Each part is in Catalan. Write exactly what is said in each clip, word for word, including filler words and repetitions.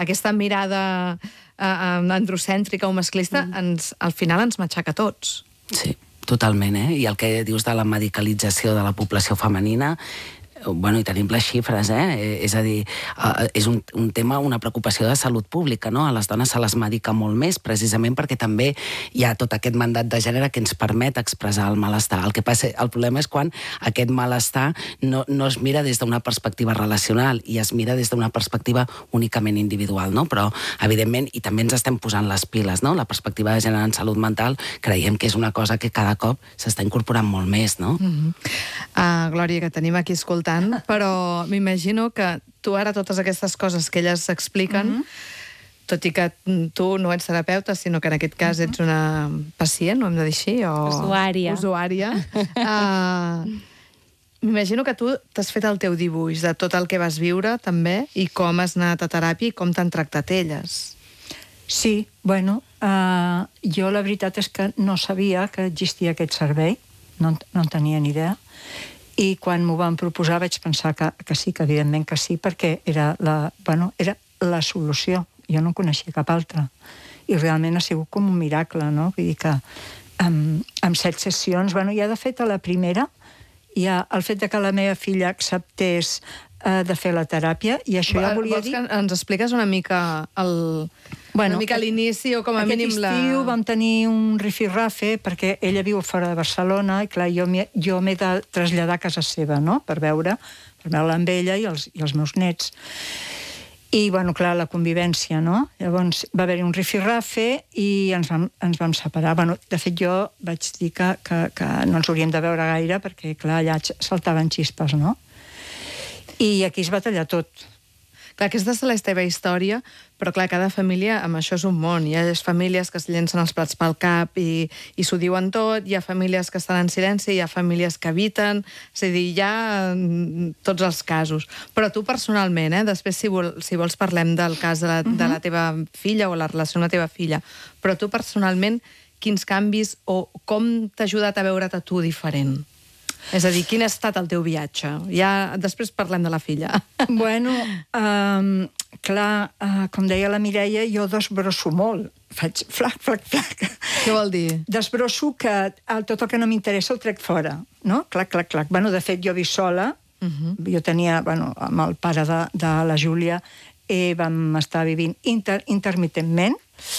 aquesta mirada uh, androcèntrica o masclista, mm. ens, al final ens matxaca a tots. Sí, totalment, eh? I el que dius de la medicalització de la població femenina, bueno, i tenim les xifres, eh? És a dir, és un, un tema, una preocupació de salut pública, no? A les dones se les medica molt més, precisament perquè també hi ha tot aquest mandat de gènere que ens permet expressar el malestar. El que passa, el problema és quan aquest malestar no, no es mira des d'una perspectiva relacional i es mira des d'una perspectiva únicament individual, no? Però, evidentment, i també ens estem posant les piles, no? La perspectiva de gènere en salut mental creiem que és una cosa que cada cop s'està incorporant molt més, no? Mm-hmm. uh, Glòria, que tenim aquí escoltant, però m'imagino que tu ara totes aquestes coses que elles expliquen, mm-hmm. tot i que tu no ets terapeuta, sinó que en aquest cas ets una pacient, ho hem de dir així, o... Usuària. Usuària. Uh, m'imagino que tu t'has fet el teu dibuix de tot el que vas viure, també, i com has anat a teràpia i com t'han tractat elles. Sí, bueno, uh, jo la veritat és que no sabia que existia aquest servei, no, no en tenia ni idea, i quan m'ho van proposar vaig pensar que, que sí, que evidentment que sí, perquè era la, bueno, era la solució. Jo no coneixia cap altra. I realment ha sigut com un miracle, no? Vull dir que amb, amb set sessions, bueno, ja de fet a la primera, ja el fet de que la meva filla acceptés eh, de fer la teràpia, i això ja volia Vols dir... que ens expliques una mica el... Bueno, una mica l'inici o com a mínim la... Aquest estiu vam tenir un rifirrafe perquè ella viu fora de Barcelona i clar, jo m'he jo m'he de traslladar a casa seva, no?, per veure, per veure amb ella i els, i els meus nets. I, bueno, clar, la convivència, no? Llavors va haver-hi un rifirrafe i ens vam, ens vam separar. Bueno, de fet, jo vaig dir que, que, que no ens hauríem de veure gaire perquè, clar, allà saltaven xispes, no? I aquí es va tallar tot. Clar, aquesta és la teva història, però clar, cada família amb això és un món. Hi ha famílies que es llencen els plats pel cap i, i s'ho diuen tot, hi ha famílies que estan en silenci, hi ha famílies que eviten, és a dir, hi ha tots els casos. Però tu personalment, eh, després si, vol, si vols parlem del cas de la, uh-huh. de la teva filla o la relació amb la teva filla, però tu personalment quins canvis o com t'ha ajudat a veure't a tu diferent? És a dir, quin ha estat el teu viatge? Ja després parlem de la filla. Bueno, um, clar, uh, com deia la Mireia, jo desbrosso molt. Faig flac, flac, flac. Què vol dir? Desbrosso que el, tot el que no m'interessa el trec fora, no? Clac, clac, clac. Bueno, de fet, jo visc sola. Uh-huh. Jo tenia, bueno, amb el pare de, de la Júlia, eh, vam estar vivint inter, intermitentment.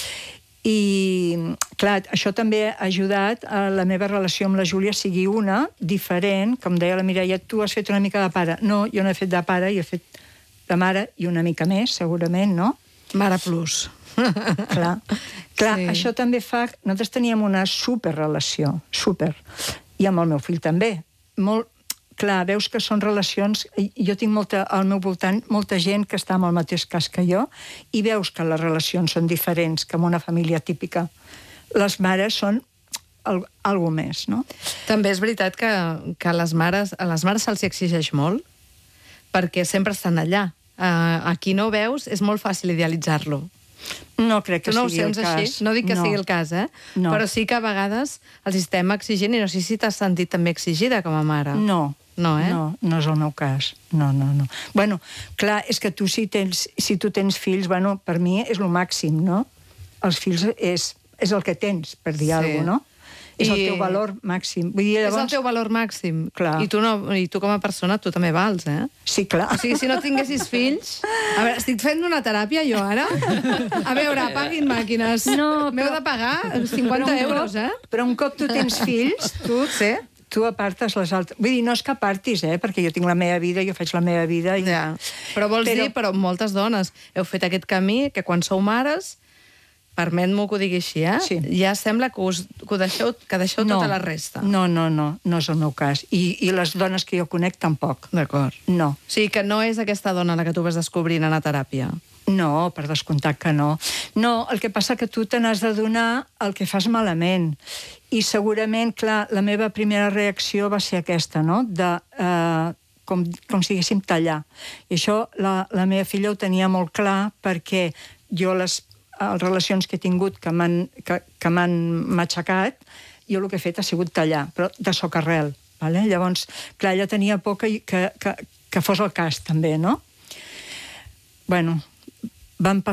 I, clar, això també ha ajudat a la meva relació amb la Júlia sigui una, diferent, com deia la Mireia, tu has fet una mica de pare. No, jo no he fet de pare, jo he fet de mare i una mica més, segurament, no? Mare plus. Clar, clar Sí. Això també fa... Nosaltres teníem una superrelació, super. I amb el meu fill també. Molt, clar, veus que són relacions... Jo tinc molta, al meu voltant molta gent que està en el mateix cas que jo i veus que les relacions són diferents que en una família típica. Les mares són al, algo més, no? També és veritat que, que a les mares, a les mares se'ls exigeix molt perquè sempre estan allà. Uh, a qui no veus és molt fàcil idealitzar-lo. No crec que tu no sigui ho el sents cas. Així? No dic que no. sigui el cas, eh? No. Però sí que a vegades els estem exigint i no sé si t'has sentit també exigida com a mare. No. No, eh? No, no és el meu cas. No, no, no. Bueno, clar, és que tu si, tens, si tu tens fills, bueno, per mi és el màxim, no? Els fills és, és el que tens, per dir Sí. alguna cosa, no? És el I- teu valor màxim. Vull dir, llavors... És el teu valor màxim. Clar. I tu, no, I tu com a persona, tu també vals, eh? Sí, clar. O sigui, si no tinguessis fills... A veure, estic fent una teràpia jo ara? A veure, apaguin màquines. No, M'heu però- de pagar cinquanta Però un euros, cop- eh? Però un cop tu tens fills, tu, Sí. tu apartes les altres... Vull dir, no és que apartis, eh? Perquè jo tinc la meva vida, jo faig la meva vida... I... Ja. Però vols Però- dir, però moltes dones heu fet aquest camí que quan sou mares, permet-m'ho que ho digui així, eh? Sí. Ja sembla que, us, que, ho deixeu, que deixeu no, tota la resta. No, no, no, no és el meu cas. I, i les dones que jo conec tampoc. D'acord. No. O sigui que no és aquesta dona la que tu vas descobrint en la teràpia. No, per descomptat que no. No, el que passa que tu te n'has de donar el que fas malament. I segurament, clar, la meva primera reacció va ser aquesta, no?, de... Eh, com, com si diguéssim tallar. I això la, la meva filla ho tenia molt clar perquè jo les, les relacions que he tingut que m'han que, que m'han matxacat, jo el que he fet ha sigut tallar, però de socarrel. Vale? Llavors, clar, ella tenia por que, que, que, que fos el cas, també, no? Bueno, van passar